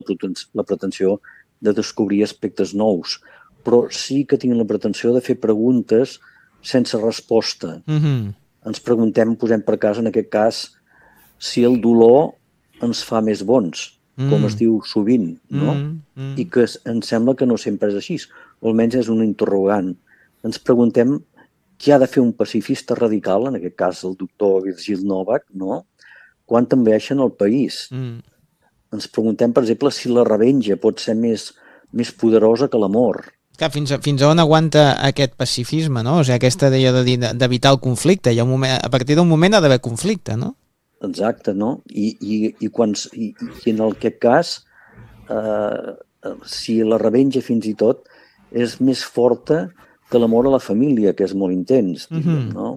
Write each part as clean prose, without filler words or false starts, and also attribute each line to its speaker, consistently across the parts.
Speaker 1: la pretensió de descobrir aspectes nous, però sí que tinc la pretensió de fer preguntes sense resposta. Ens preguntem, posem per cas, en aquest cas, si el dolor ens fa més bons, com es diu sovint, no? I que ens sembla que no sempre és així, o almenys és un interrogant. Ens preguntem què ha de fer un pacifista radical, en aquest cas el doctor Virgil Novak, no? Quan envaeixen el país. Ens preguntem, per exemple, si la revenja pot ser més poderosa que l'amor.
Speaker 2: Clar, fins a on aguanta aquest pacifisme, no? O sigui, aquesta idea d'evitar el conflicte. A partir d'un moment ha d'haver conflicte, no?
Speaker 1: Exacte, no? I en aquest cas, si la revenja fins i tot és més forta que l'amor a la família, que és molt intens, diríem, no?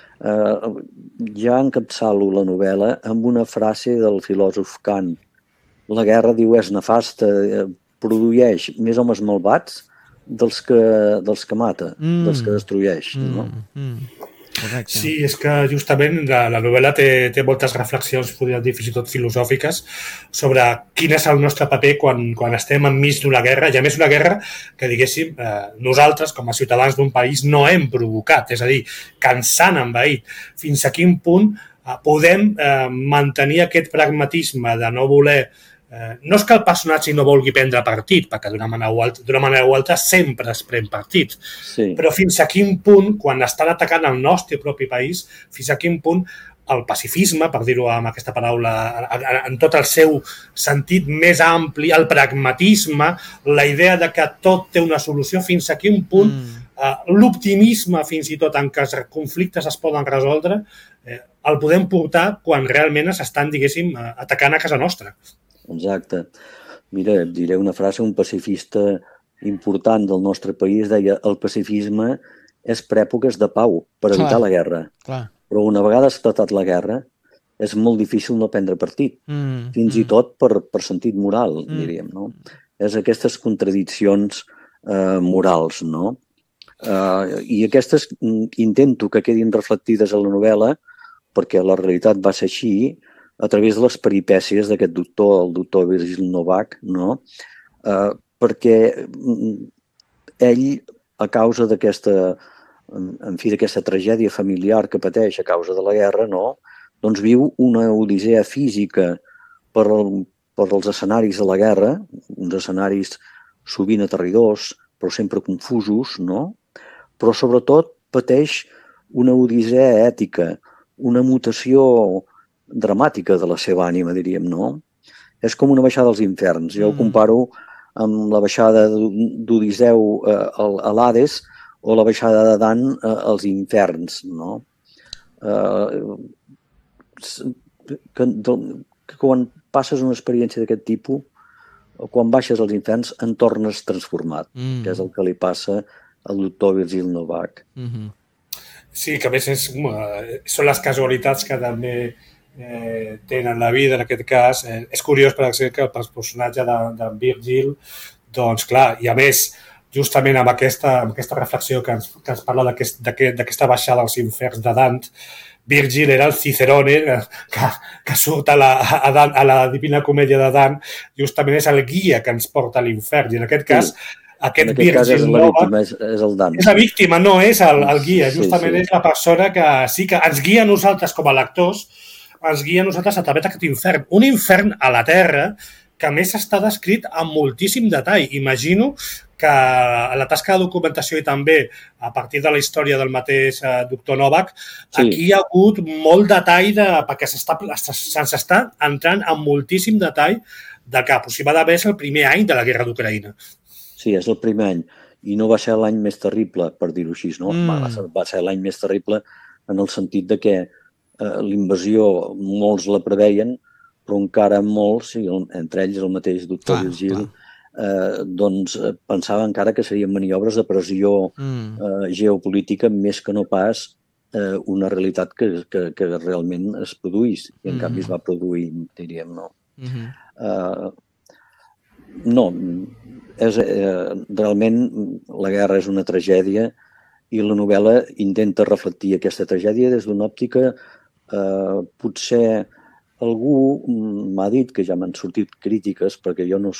Speaker 1: Ja encapçalo la novel·la amb una frase del filòsof Kant. La guerra, diu, és nefasta, produeix més homes malvats dels que mata, dels que destrueix, no?
Speaker 3: Correcte. Sí, és que justament la novel·la té moltes reflexions, podríem dir, fins i tot filosòfiques, sobre quin és el nostre paper quan estem enmig d'una guerra, i a més una guerra que, diguéssim, nosaltres, com a ciutadans d'un país, no hem provocat, és a dir, que ens han envaït. Fins a quin punt podem mantenir aquest pragmatisme de no voler... No és que el personatge no vulgui prendre partit, perquè d'una manera o altra sempre es pren partit, però fins a quin punt, quan estan atacant el nostre propi país, fins a quin punt el pacifisme, per dir-ho amb aquesta paraula, en tot el seu sentit més ampli, el pragmatisme, la idea de que tot té una solució, fins a quin punt l'optimisme, fins i tot en què els conflictes es poden resoldre, el podem portar quan realment s'estan, diguéssim, atacant a casa nostra.
Speaker 1: Exacte. Mira, diré una frase, un pacifista important del nostre país deia: el pacifisme és per èpoques de pau, per evitar la guerra. Però una vegada esclatat la guerra, és molt difícil no prendre partit, fins i tot per sentit moral, diríem, no? És aquestes contradiccions morals, no? I aquestes intento que quedin reflectides a la novel·la, perquè la realitat va ser així, a través de les peripècies d'aquest doctor, el doctor Virgil Novak, no? Perquè ell, a causa d'aquesta tragèdia familiar que pateix a causa de la guerra, no? Doncs viu una odissea física per als escenaris de la guerra, uns escenaris sovint aterridors, però sempre confusos, no? Però sobretot pateix una odissea ètica, una mutació dramàtica de la seva ànima, diríem, no? És com una baixada als inferns. Jo ho comparo amb la baixada d'Odisseu a l'Hades o la baixada de Dan als inferns, no? Que quan passes una experiència d'aquest tipus, o quan baixes als inferns, en tornes transformat, que és el que li passa al doctor Virgil Novak.
Speaker 3: Sí, que a més són les casualitats que també tenen la vida, en aquest cas. És curiós, per exemple, que el personatge de Virgil, doncs clar, i a més, justament amb aquesta reflexió que ens parla d'aquesta baixada als inferns de Dant, Virgil era el Cicerone que surt a la Divina Comèdia de Dant, justament és el guia que ens porta a l'infern, i en aquest cas aquest Virgil Novak
Speaker 1: és el Dant.
Speaker 3: És la víctima, no és el guia, justament és la persona que sí que ens guia a nosaltres com a lectors, ens guia a nosaltres a través d'aquest infern. Un infern a la Terra que a més està descrit amb moltíssim detall. Imagino que la tasca de documentació i també a partir de la història del mateix doctor Novak, aquí hi ha hagut molt detall perquè se'ns està entrant amb moltíssim detall del que aproximadament és el primer any de la guerra d'Ucraïna.
Speaker 1: Sí, és el primer any. I no va ser l'any més terrible, per dir-ho així, no? Va ser l'any més terrible en el sentit de que l'invasió molts la preveien, però encara molts, entre ells el mateix doctor Virgil, doncs pensava encara que serien maniobres de pressió geopolítica més que no pas una realitat que realment es produís. I en canvi es va produir, diríem, no? No, realment la guerra és una tragèdia i la novel·la intenta reflectir aquesta tragèdia des d'una òptica potser algú m'ha dit, que ja m'han sortit crítiques, perquè jo no